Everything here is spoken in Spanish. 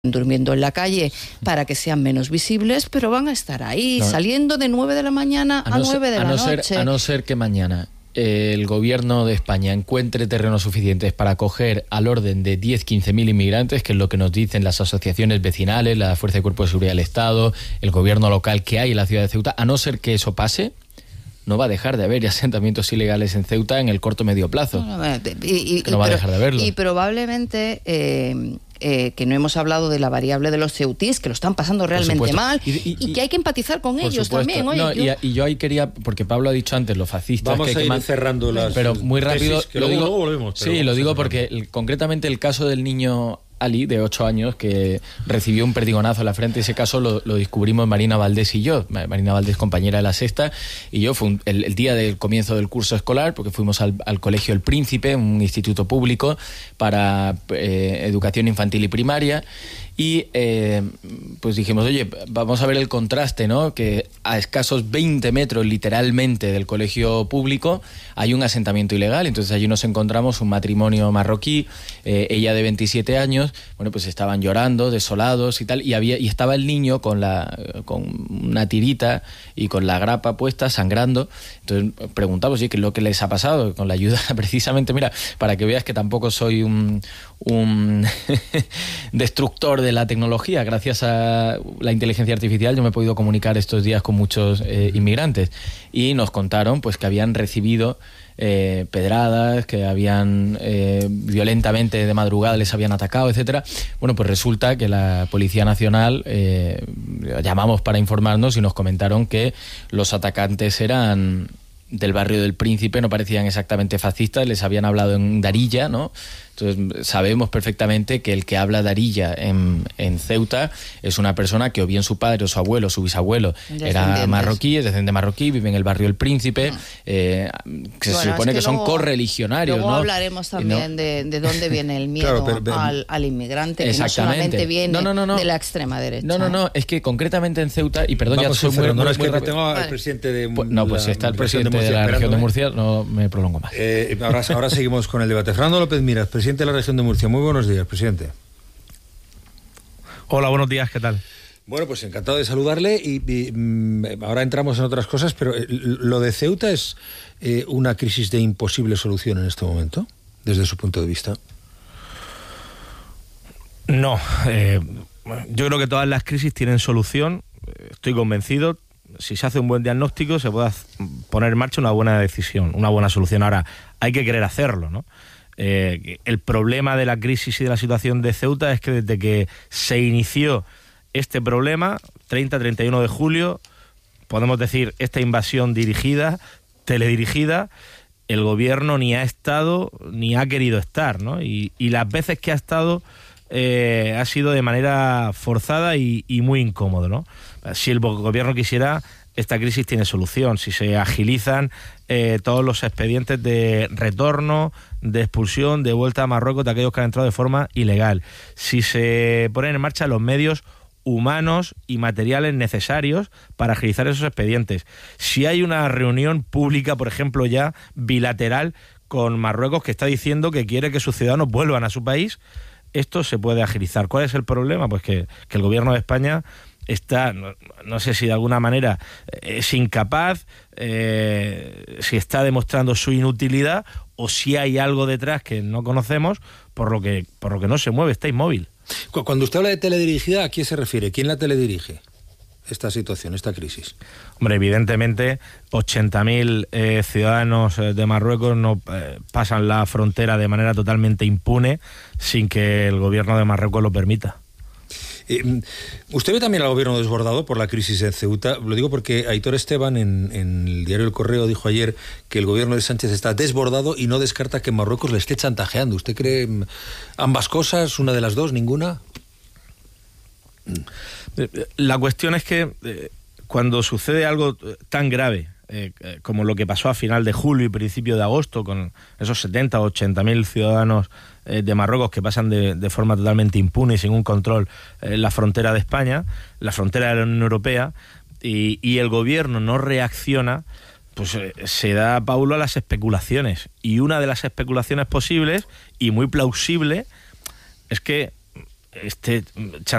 durmiendo en la calle para que sean menos visibles, pero van a estar ahí, saliendo de 9 de la mañana a 9 de la noche. A no ser que mañana el gobierno de España encuentre terrenos suficientes para acoger al orden de 10-15.000 inmigrantes, que es lo que nos dicen las asociaciones vecinales, la Fuerza de Cuerpo de Seguridad del Estado, el gobierno local que hay en la ciudad de Ceuta. A no ser que eso pase, no va a dejar de haber asentamientos ilegales en Ceuta en el corto medio plazo. No va a dejar de haberlo. Y probablemente que no hemos hablado de la variable de los ceutís, que lo están pasando realmente mal, y que hay que empatizar con ellos también. Oye, yo ahí quería, porque Pablo ha dicho antes, los fascistas... Vamos a ir cerrando las... Pero muy rápido... Tesis, que luego volvemos. Sí, lo digo porque concretamente el caso del niño Ali, de 8 años, que recibió un perdigonazo en la frente. Ese caso lo descubrimos Marina Valdés y yo. Marina Valdés, compañera de La Sexta, y yo. Fue el día del comienzo del curso escolar, porque fuimos al Colegio El Príncipe, un instituto público para educación infantil y primaria. Y pues dijimos, oye, vamos a ver el contraste, ¿no? Que a escasos 20 metros literalmente del colegio público hay un asentamiento ilegal. Entonces allí nos encontramos un matrimonio marroquí, ella de 27 años, bueno, pues estaban llorando, desolados y tal, y estaba el niño con una tirita y con la grapa puesta, sangrando. Entonces preguntamos, ¿qué es lo que les ha pasado? Con la ayuda, precisamente, mira, para que veas que tampoco soy un destructor de la tecnología. Gracias a la inteligencia artificial yo me he podido comunicar estos días con muchos inmigrantes, y nos contaron pues que habían recibido pedradas, que habían violentamente de madrugada les habían atacado, etcétera. Bueno, pues resulta que la Policía Nacional llamamos para informarnos y nos comentaron que los atacantes eran del barrio del Príncipe, no parecían exactamente fascistas, les habían hablado en Darija, ¿no? Entonces sabemos perfectamente que el que habla Darija en Ceuta es una persona que o bien su padre o su abuelo o su bisabuelo era marroquí, es descendiente marroquí, vive en el barrio del Príncipe, se supone que son correligionarios. Luego ¿no? hablaremos también de dónde viene el miedo al inmigrante, que no solamente viene de la extrema derecha. No, es que concretamente en Ceuta, y perdón, vamos, ya soy muy es que tengo al presidente de pues está el presidente de la región de Murcia, no me prolongo más. Ahora seguimos con el debate. Fernando López Miras, presidente de la región de Murcia. Muy buenos días, presidente. Hola, buenos días, ¿qué tal? Bueno, pues encantado de saludarle y ahora entramos en otras cosas, pero lo de Ceuta es una crisis de imposible solución en este momento, desde su punto de vista. No, yo creo que todas las crisis tienen solución, estoy convencido. Si se hace un buen diagnóstico se puede poner en marcha una buena decisión, una buena solución. Ahora, hay que querer hacerlo, ¿no? El problema de la crisis y de la situación de Ceuta es que desde que se inició este problema, 30-31 de julio, podemos decir, esta invasión dirigida, teledirigida, el gobierno ni ha estado ni ha querido estar, ¿no? Y las veces que ha estado ha sido de manera forzada y muy incómodo, ¿no? Si el gobierno quisiera, esta crisis tiene solución. Si se agilizan todos los expedientes de retorno, de expulsión, de vuelta a Marruecos de aquellos que han entrado de forma ilegal. Si se ponen en marcha los medios humanos y materiales necesarios para agilizar esos expedientes. Si hay una reunión pública, por ejemplo, ya bilateral con Marruecos, que está diciendo que quiere que sus ciudadanos vuelvan a su país, esto se puede agilizar. ¿Cuál es el problema? Pues que el gobierno de España está, no sé si de alguna manera es incapaz, si está demostrando su inutilidad o si hay algo detrás que no conocemos, por lo que no se mueve, está inmóvil. Cuando usted habla de teledirigida, ¿a quién se refiere? ¿Quién la teledirige? Esta situación, esta crisis. Hombre, evidentemente 80.000 ciudadanos de Marruecos no pasan la frontera de manera totalmente impune sin que el gobierno de Marruecos lo permita. ¿Usted ve también al gobierno desbordado por la crisis en Ceuta? Lo digo porque Aitor Esteban en el diario El Correo dijo ayer que el gobierno de Sánchez está desbordado y no descarta que Marruecos le esté chantajeando. ¿Usted cree ambas cosas, una de las dos, ninguna? La cuestión es que cuando sucede algo tan grave como lo que pasó a final de julio y principio de agosto con esos 70 o 80.000 ciudadanos de Marruecos que pasan de forma totalmente impune y sin un control la frontera de España, la frontera de la Unión Europea, y el gobierno no reacciona, pues se da paulo a las especulaciones. Y una de las especulaciones posibles y muy plausible es que esté